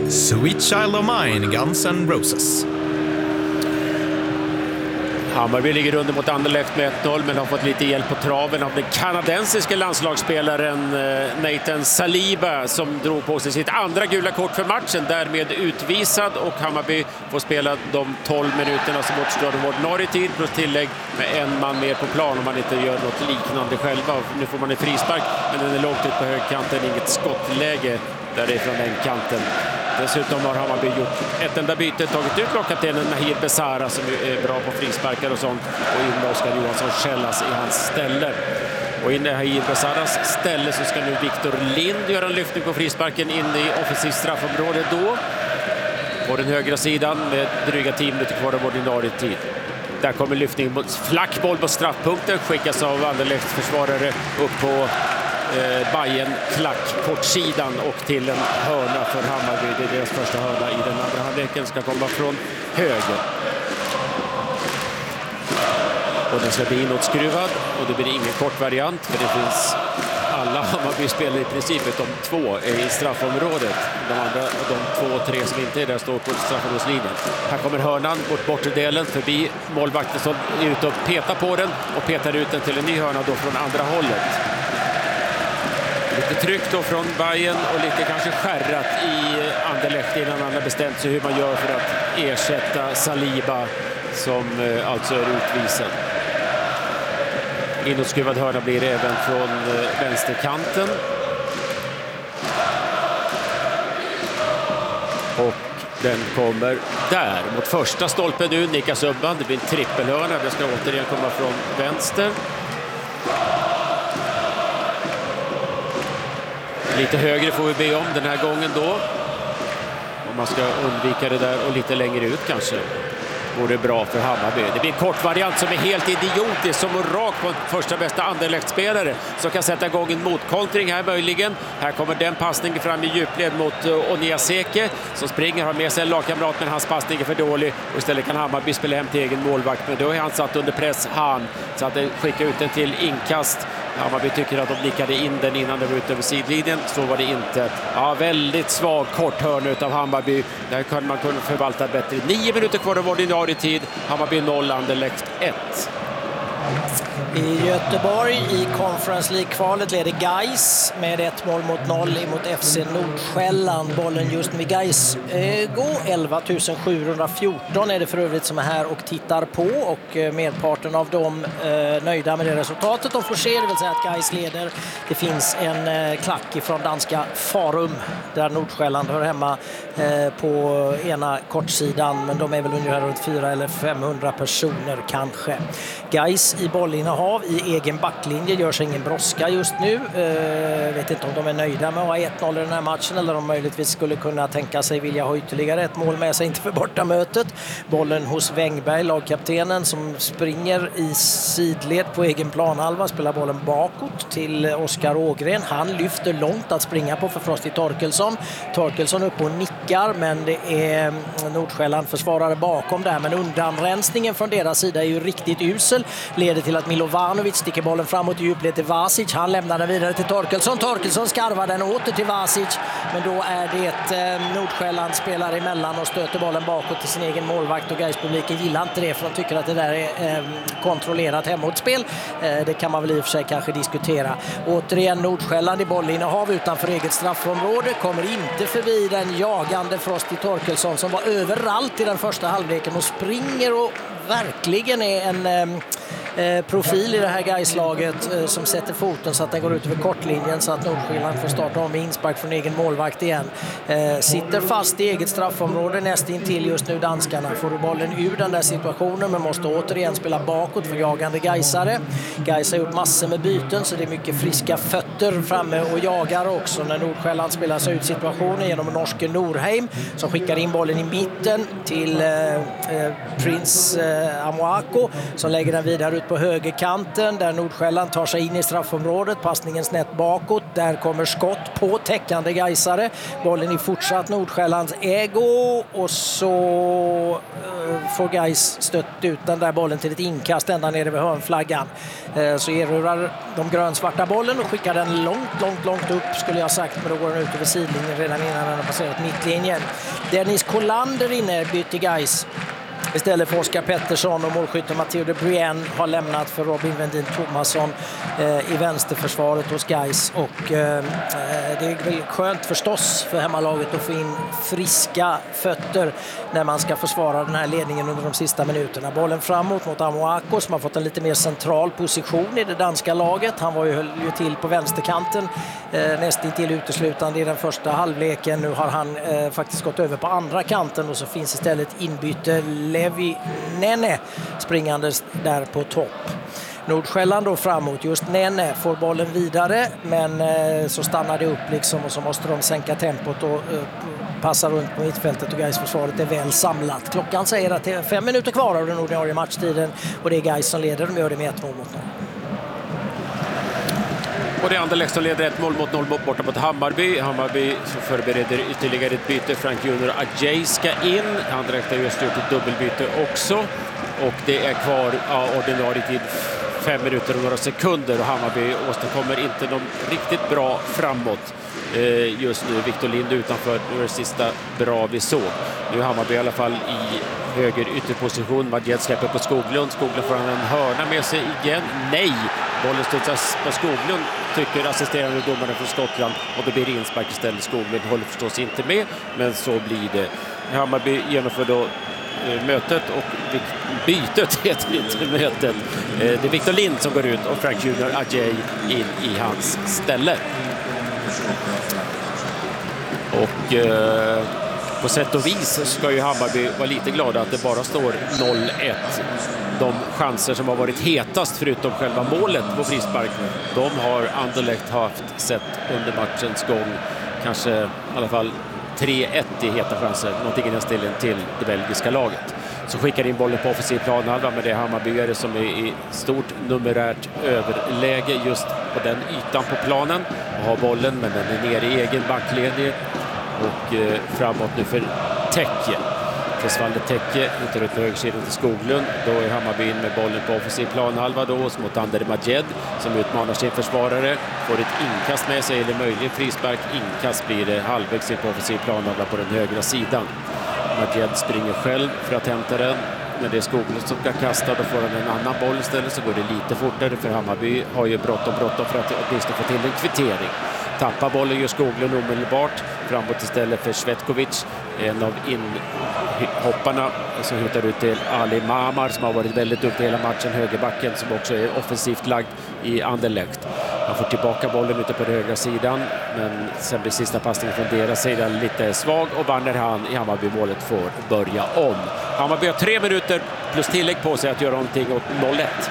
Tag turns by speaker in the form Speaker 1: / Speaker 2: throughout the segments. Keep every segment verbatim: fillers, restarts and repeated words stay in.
Speaker 1: Sweet Child of Mine, Guns N' Roses.
Speaker 2: Hammarby ligger under mot Anderlecht med ett noll, men har fått lite hjälp på traven av den kanadensiska landslagsspelaren Nathan Saliba, som drog på sig sitt andra gula kort för matchen, därmed utvisad, och Hammarby får spela de tolv minuterna som återstår av ordinarie tid plus tillägg med en man mer på plan om man inte gör något liknande själva. Nu får man en frispark, men den är lågt ut på högkanten, inget skottläge därifrån den kanten. Dessutom har Hammarby gjort ett enda byte, tagit ut lagkaptenen Nahir Besara som är bra på frisparkar och sånt, och in med Oskar Johansson Källas i hans ställe. Och in i Nahir Besaras ställe så ska nu Viktor Lind göra en lyftning på frisparken in i offensivt straffområde då. På den högra sidan med dryga tio minuter kvar av ordinarie tid. Där kommer lyftning mot flackboll på straffpunkten, skickas av Anderlechts försvarare upp på Eh, Bayern klack kortsidan och till en hörna för Hammarby. Det är deras första hörna i den andra halvleken, ska komma från höger. Och den ska bli inåtskruvad och det blir ingen kort variant, för det finns alla Hammarby-spelare i princip utom två i straffområdet. De andra, de två och tre som inte är där, står på straffområdeslinjen. Här kommer hörnan mot bortre delen förbi målvakten som är ute och petar på den och petar ut den till en ny hörna då från andra hållet. Lite tryck då från Bayern och lite kanske skärrat i Anderlecht innan han har bestämt sig hur man gör för att ersätta Saliba som eh, alltså är utvisad. Inåtskruvad hörna blir det även från eh, vänsterkanten. Och den kommer där mot första stolpen nu, Nika Subban. Det blir en trippelhörna, det ska återigen komma från vänster. Lite högre får vi be om den här gången då. Om man ska undvika det där och lite längre ut kanske. Vore bra för Hammarby. Det blir en kort variant som är helt idiotisk, som är rak på första bästa Anderlecht-spelare som kan sätta igång en motkontring här möjligen. Här kommer den passningen fram i djupled mot Oniaseke som springer, har med sig en lagkamrat, men hans passning är för dålig och istället kan Hammarby spela hem till egen målvakt, men då är han satt under press, han så att det skickar ut den till inkast. Hammarby tycker att de blickade in den innan det var ut över sidlinjen. Så var det inte. Ja, väldigt svag kort hörna utav Hammarby. Där kan man kunna förvalta bättre. Nio minuter kvar av ordinarie tid. Hammarby noll, Anderlecht ett.
Speaker 3: I Göteborg i Conference League-kvalet leder Gais med ett mål mot noll emot F C Nordsjälland. Bollen just med Gais eh, går elva tusen sjuhundrafjorton är det för övrigt som är här och tittar på, och eh, merparten av dem eh, nöjda med det resultatet de får se, det vill säga att Gais leder. Det finns en eh, klack ifrån danska Farum där Nordsjälland hör hemma eh, på ena kortsidan, men de är väl ungefär runt fyra eller femhundra personer kanske. Gais i bollinnehav i egen backlinje, gör sig ingen brådska just nu. Jag vet inte om de är nöjda med att ha ett noll i den här matchen eller om möjligtvis skulle kunna tänka sig vilja ha ytterligare ett mål med sig, inte för borta mötet. Bollen hos Wängberg, lagkaptenen, som springer i sidled på egen planhalva, spelar bollen bakåt till Oskar Ågren. Han lyfter långt att springa på för Frosty Torkelsson. Torkelsson upp och nickar, men det är Nordsjälland försvarare bakom där, men undanrensningen från deras sida är ju riktigt usel. Leder till att Milovanovic sticker bollen framåt i djupled till Vasic. Han lämnar den vidare till Torkelsson. Torkelsson skarvar den åter till Vasic. Men då är det ett eh, Nordsjälland spelar emellan och stöter bollen bakåt till sin egen målvakt. Och Gais-publiken gillar inte det, för de tycker att det där är eh, kontrollerat hemåtspel. Eh, det kan man väl i och för sig kanske diskutera. Återigen Nordsjälland i bollinnehav utanför eget straffområde. Kommer inte förbi den jagande Frosty Torkelsson som var överallt i den första halvleken och springer och verkligen är en eh, profil i det här Gais-laget eh, som sätter foten så att den går ut över kortlinjen, så att Nordsjälland får starta om med inspark från egen målvakt igen. Eh, sitter fast i eget straffområde nästintill just nu danskarna. Får du bollen ur den där situationen, men måste återigen spela bakåt för jagande Gaisare. Gais har gjort massor med byten, så det är mycket friska fötter framme och jagar också när Nordsjälland spelar sig ut situationen genom norske Norheim som skickar in bollen i mitten till eh, eh, Prince eh, Amoako som lägger den vidare ut ut på högerkanten där Nordsjälland tar sig in i straffområdet. Passningen snett bakåt. Där kommer skott på täckande gaisare. Bollen i fortsatt Nordsjällands ägo och så uh, får Gais stött ut den där bollen till ett inkast ända nere vid hörnflaggan. Uh, så erövrar de grönsvarta bollen och skickar den långt, långt, långt upp skulle jag sagt, men då går den ut över sidlinjen redan innan den har passerat mittlinjen. Dennis Kolander inne byter Gais istället för Oskar Pettersson, och målskytten Matteo de Brienne har lämnat för Robin Vendin Thomasson eh, i vänsterförsvaret hos Gais. Och eh, det är väl skönt förstås för hemmalaget att få in friska fötter när man ska försvara den här ledningen under de sista minuterna. Bollen framåt mot Amoako som har fått en lite mer central position i det danska laget. Han var ju, höll ju till på vänsterkanten eh, nästintill uteslutande i den första halvleken. Nu har han eh, faktiskt gått över på andra kanten och så finns istället inbyte Levi Nene springandes där på topp. Nordsjälland då framåt, just Nene får bollen vidare, men eh, så stannar det upp liksom och så måste de sänka tempot och eh, passa runt på mittfältet och Gais försvaret är väl samlat. Klockan säger att det är fem minuter kvar av den ordinarie matchtiden och det är Gais som leder, de gör det med ett mål mot noll.
Speaker 2: Och det är Anderlecht som leder ett mål mot noll borta mot Hammarby. Hammarby som förbereder ytterligare ett byte. Frank Junior Adjei ska in. Anderlecht har just gjort ett dubbelbyte också. Och det är kvar ja, ordinarie tid fem minuter och några sekunder. Och Hammarby åstadkommer inte någon riktigt bra framåt eh, just nu. Victor Lind utanför. Nu är det sista bra vi såg. Nu är Hammarby i alla fall i höger ytterposition. Madjed släpper på Skoglund. Skoglund får han en hörna med sig igen. Nej! Bollen studsas på Skoglund, tycker assisterande domaren från Skottland, och det blir inspark istället. Skoglund håller förstås inte med, men så blir det. Hammarby genomför då eh, mötet och bytet heter inte mötet. Eh, det är Victor Lind som går ut och Frank Junior Adjei in i hans ställe. Och eh, på sätt och vis ska ju Hammarby vara lite glada att det bara står noll ett. De chanser som har varit hetast förutom själva målet på frispark, de har Anderlecht haft sett under matchens gång. Kanske i alla fall tre ett i heta chanser, någonting i den stilen till det belgiska laget. Så skickar in bollen på offensiv planhalva, men det är Hammarbyare som är i stort numerärt överläge just på den ytan på planen och har bollen, men den är nere i egen backlinje och eh, framåt nu för Tekke. Försvalde Tekke inte ut på högersidan till Skoglund. Då är Hammarby in med bollen på offensiv planhalva då mot Ander Madjed som utmanar sin försvarare. Får ett inkast med sig, eller möjligen frispark. Inkast blir det halvvägs in på offensiv planhalva på den högra sidan. Madjed springer själv för att hämta den. När det är Skoglund som ska kasta, då får han en annan boll istället, så går det lite fortare för Hammarby har ju bråttom bråttom för att åtminstone få till en kvittering. Tappar bollen gör Skoglund omedelbart framåt istället för Svetkovic, en av inhopparna som hittar ut till Ali Mamar som har varit väldigt duktig hela matchen, högerbacken som också är offensivt lagd i Anderlecht. Han får tillbaka bollen ute på den högra sidan, men sen blir sista passningen från deras sida lite svag och Vanner han i Hammarby-målet får börja om. Hammarby har tre minuter plus tillägg på sig att göra någonting åt noll ett.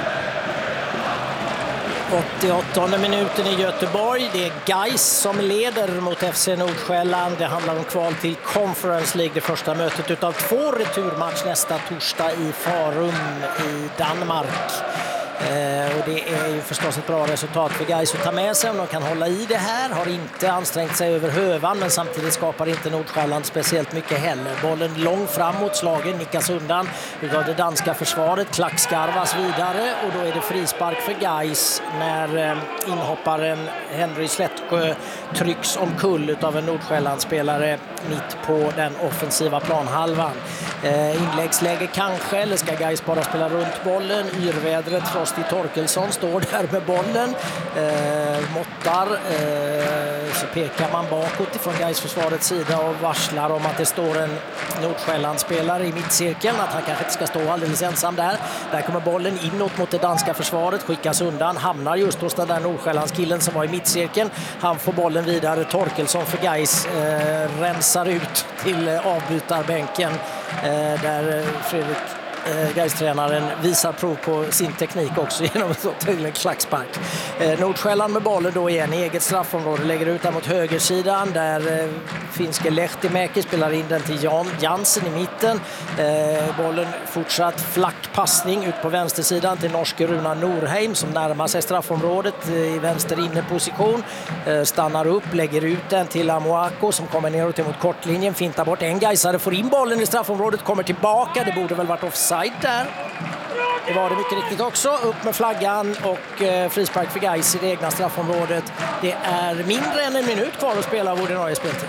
Speaker 3: åttioåttonde minuten i Göteborg. Det är Gais som leder mot F C Nordsjälland. Det handlar om kval till Conference League. Det första mötet utav två returmatch nästa torsdag i Farum i Danmark. Eh, och det är ju förstås ett bra resultat för Gais att ta med sig om de kan hålla i det här. Har inte ansträngt sig över hövan, men samtidigt skapar inte Nordsjälland speciellt mycket heller. Bollen långt framåt, slagen nickas undan utav det danska försvaret. Klackskarvas vidare och då är det frispark för Gais när eh, inhopparen Henry Slättsjö trycks omkull utav en Nordsjällandsspelare mitt på den offensiva planhalvan. Eh, inläggsläge kanske, eller ska Gais bara spela runt bollen? Yrvädret Frosty Torkelsson står där med bollen. Eh, måttar. Eh, så pekar man bakåt ifrån Gais försvarets sida och varslar om att det står en Nordsjällandsspelare i mittcirkeln. Att han kanske inte ska stå alldeles ensam där. Där kommer bollen inåt mot det danska försvaret. Skickas undan. Hamnar just hos den där Nordsjällandskillen som var i mittcirkeln. Han får bollen vidare. Torkelsson för Gais eh, rensar ut till avbytarbänken. Eh, där Fredrik Eh, Gais-tränaren visar prov på sin teknik också genom ett så tydligt klackspark. Eh, Nordsjälland med bollen då igen i eget straffområde, lägger ut den mot högersidan där eh, finske Lehtimäki spelar in den till Jan Jansen i mitten. Eh, bollen fortsatt flackpassning ut på vänstersidan till norske Runa Norheim som närmar sig straffområdet eh, i vänster inneposition. Eh, stannar upp, lägger ut den till Amoako som kommer neråt mot kortlinjen, fintar bort en gaisare, får in bollen i straffområdet, kommer tillbaka, det borde väl varit offside där. Det var det mycket riktigt också. Upp med flaggan och eh, frispark för Gais i det egna straffområdet. Det är mindre än en minut kvar att spela av ordinarie speltid.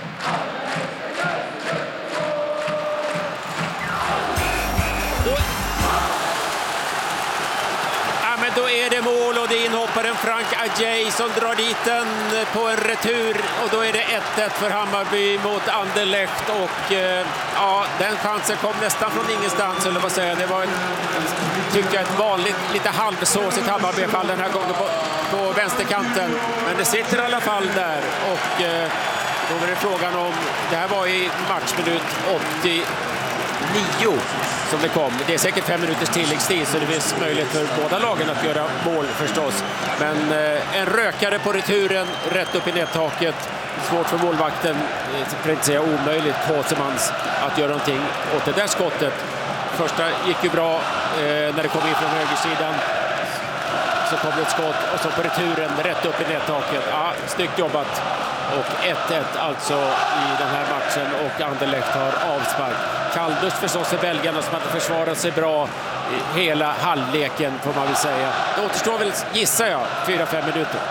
Speaker 2: Då är det mål och det är inhopparen Frank Adjei som drar dit den på en retur och då är det ett ett för Hammarby mot Anderlecht och eh, ja, den chansen kom nästan från ingenstans, eller vad säger jag. Det var en, tycker jag, ett vanligt lite halvsåsigt Hammarby-fall den här gången på, på vänsterkanten, men det sitter i alla fall där och eh, då var det frågan om, det här var i matchminut åttionio som det kom. Det är säkert fem minuters tilläggstid så det finns möjlighet för båda lagen att göra mål förstås. Men eh, en rökare på returen rätt upp i nättaket. Svårt för målvakten, för att inte säga omöjligt, Påsemans att göra någonting åt det där skottet. Första gick ju bra eh, när det kom in från högersidan. Så kom det ett skott och så på returen rätt upp i nättaket. Ja, snyggt jobbat. Och ett ett alltså i den här matchen och Anderlecht har avspark. Kalldusch förstås i belgarna som hade försvarat sig bra i hela halvleken får man väl säga. Det återstår väl, gissar jag, fyra fem minuter.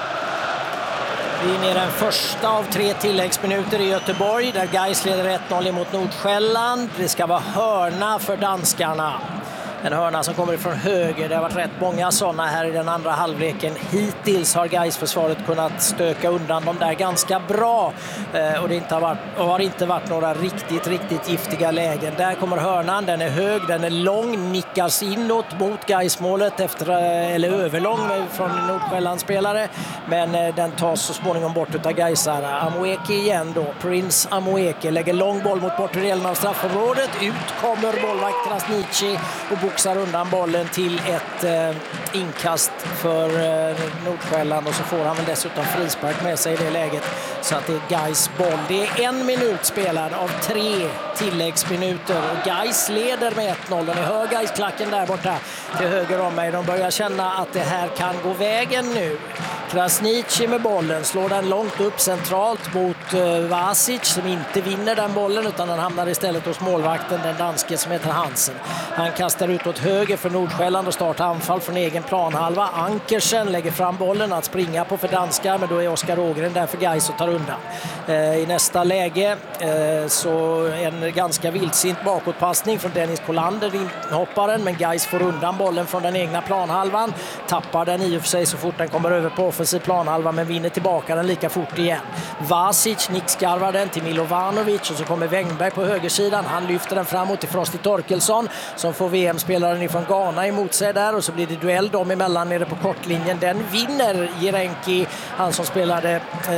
Speaker 3: Vi är inne i den första av tre tilläggsminuter i Göteborg där Gais leder ett noll mot Nordsjälland. Det ska vara hörna för danskarna. En hörna som kommer från höger. Det har varit rätt många sådana här i den andra halvleken. Hittills har Gais-försvaret kunnat stöka undan dem där ganska bra. Eh, och det inte har, varit, och har inte varit några riktigt, riktigt giftiga lägen. Där kommer hörnan. Den är hög, den är lång. Nickas inåt mot Gais-målet efter, eller överlång från Nordsjällands spelare. Men eh, den tas så småningom bort utav Gaisarna. Amoeki igen då. Prince Amoeki lägger lång boll mot bortre delen av straffområdet. Ut kommer målvakt Krasniqi och boxar undan bollen till ett eh, inkast för eh, Nordsjälland och så får han väl dessutom frispark med sig i det läget så att det är Gais boll. Det är en minut spelad av tre tilläggsminuter och Gais leder med ett noll och ni hör Gais-klacken där borta till höger om mig. De börjar känna att det här kan gå vägen nu. Krasniqi med bollen slår den långt upp centralt mot uh, Vasic som inte vinner den bollen utan den hamnar istället hos målvakten, den danske som heter Hansen. Han kastar ut åt höger för Nordsjälland och startar anfall från egen planhalva. Ankersen lägger fram bollen att springa på för danskar, men då är Oskar Ågren där för Gais och tar undan. Uh, I nästa läge uh, så en ganska vildsint bakåtpassning från Dennis Kolander, inhopparen, men Gais får undan bollen från den egna planhalvan. Tappar den i och för sig så fort den kommer över på offensiv planhalva men vinner tillbaka den lika fort igen. Vasic nickskarvar den till Milovanovic och så kommer Wängberg på högersidan. Han lyfter den framåt till Frosty Torkelsson som får V M-spelaren ifrån Ghana emot sig där och så blir det duell dem emellan nere på kortlinjen. Den vinner Jerenki, han som spelade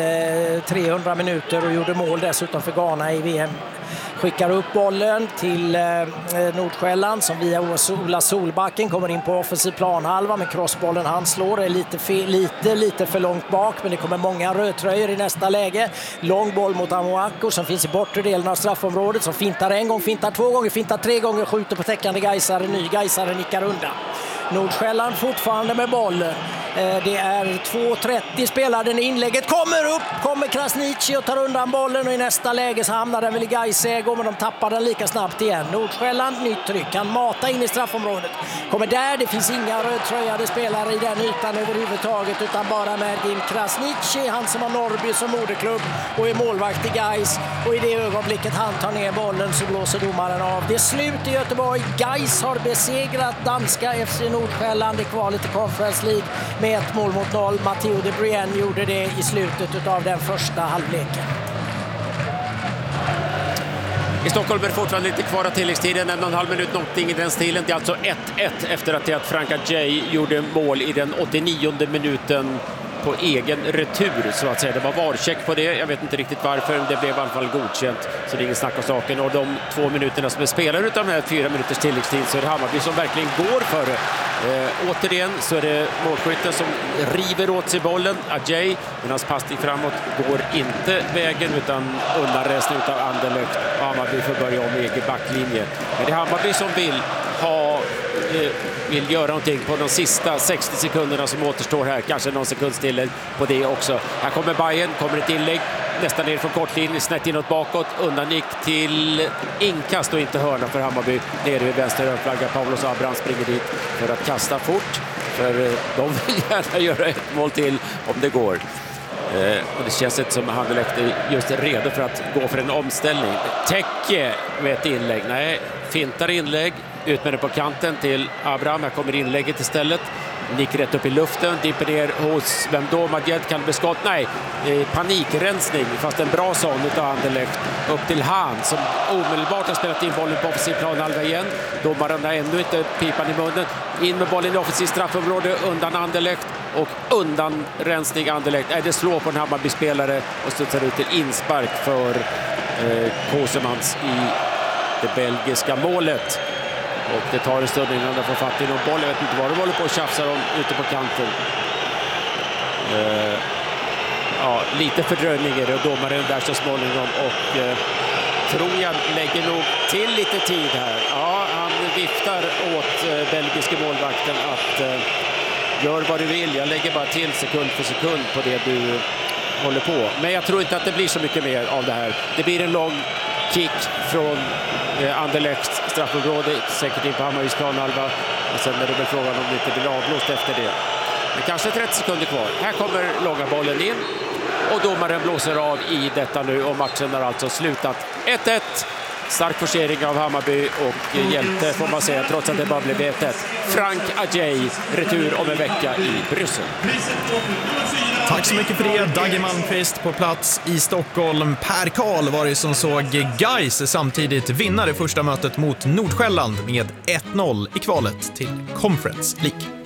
Speaker 3: eh, trehundra minuter och gjorde mål dessutom för Ghana i V M. Skickar upp bollen till eh, Nordsjälland som via Ola Solbacken kommer in på offensiv planhalva med crossbollen han slår är lite, fe- lite, lite för långt bak men det kommer många rödtröjor i nästa läge. Lång boll mot Amoako som finns i bortre delen av straffområdet som fintar en gång, fintar två gånger, fintar tre gånger, skjuter på täckande Gaisare, ny Gaisare nickar undan. Nordsjälland fortfarande med bollen. Det är två trettio spelare när inlägget kommer upp, kommer Krasniqi och tar undan bollen och i nästa läge så hamnar den väl i Gais ägo men de tappar den lika snabbt igen. Nordsjälland, nytt tryck, kan mata in i straffområdet. Kommer där, det finns inga rödtröjade spelare i den ytan överhuvudtaget utan bara Mergin Krasniqi, han som har Norrby som moderklubb och är målvakt i Gais och i det ögonblicket han tar ner bollen så blåser domaren av. Det är slut i Göteborg, Gais har besegrat danska F C Nordsjälland i kvalet till Conference League med ett mål mot noll. Matteo de Brienne gjorde det i slutet av den första halvleken.
Speaker 2: I Stockholm är det fortfarande lite kvar av tilläggstiden, en och en halv minut någonting i den stilen. Det är alltså ett ett efter att Frank Adjei gjorde mål i den åttionionde minuten på egen retur så att säga. Det var varcheck på det, jag vet inte riktigt varför, det blev i alla fall godkänt, så det är ingen snack om saken. Och de två minuterna som är spelare utav den här fyra minuters tilläggstid, så är det Hammarby som verkligen går för det. Eh, återigen så är det målskytten som river åt sig bollen, Ajay, men hans passning framåt går inte vägen utan undanrestning utav Anderlecht. Hammarby får börja om egen backlinje. Men det är Hammarby som vill ha eh, vill göra någonting på de sista sextio sekunderna som återstår här. Kanske någon sekund till på det också. Här kommer Bayern, kommer ett inlägg. Nästan ner från kortlinjen, snett inåt bakåt. Undangick till inkast och inte hörna för Hammarby. Nere vid vänster rödflagga. Paulos Abraham springer dit för att kasta fort. För de vill gärna göra ett mål till om det går. Eh, och det känns inte som att Anderlecht är just redo för att gå för en omställning. Täcke med ett inlägg. Nej, fintar inlägg. Ut med det på kanten till Abraham. Här kommer inlägget istället. Nick rätt upp i luften. Dimper ner hos vem då? Madjed kan bli skott. Nej, eh, panikrensning. Fast en bra sån utav Anderlecht. Upp till Han som omedelbart har spelat in bollen på offensiv planhalva igen. Domaren har ännu inte pipan i munnen. In med bollen i offensiv straffområde undan Anderlecht. Och undan rensning Anderlecht. Nej, det slår på en Hammarby-spelare och studsar ut till inspark för eh, Kosemans i det belgiska målet. Och det tar en stund innan de får fatt i någon boll. Jag vet inte vad de håller på och tjafsar om ute på kanten. Uh, ja, lite fördröjning är det och domaren där så småningom. Och uh, tror jag lägger nog till lite tid här. Ja, han viftar åt uh, belgiska målvakten att uh, gör vad du vill. Jag lägger bara till sekund för sekund på det du håller på. Men jag tror inte att det blir så mycket mer av det här. Det blir en lång kick från eh, Anderlechts straffområde, säkert in på Hammarbys planhalva. Och sen är det väl frågan om det inte blir avblåst efter det. Men kanske trettio sekunder kvar. Här kommer långa bollen in och domaren blåser av i detta nu och matchen har alltså slutat ett ett. Stark forcering av Hammarby och eh, hjälte får man säga trots att det bara blev ett ett. Frank Ajay, retur om en vecka i Bryssel.
Speaker 1: Tack så mycket för det, Dagge Malmqvist på plats i Stockholm. Per Karl var det som såg Gais samtidigt vinna det första mötet mot Nordsjälland med ett noll i kvalet till Conference League.